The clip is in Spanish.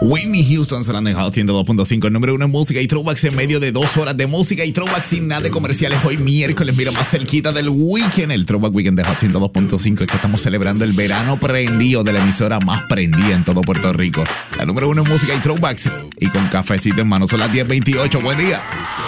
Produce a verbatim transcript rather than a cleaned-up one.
Whitney Houston sonando en Hot ciento dos punto cinco, el número uno en música y throwbacks en medio de dos horas de música y throwbacks sin nada de comerciales. Hoy miércoles, mira, más cerquita del weekend, el Throwback Weekend de Hot ciento dos punto cinco, es que estamos celebrando el verano prendido de la emisora más prendida en todo Puerto Rico. La número uno en música y throwbacks y con cafecito en mano. Son las diez veintiocho. Buen día.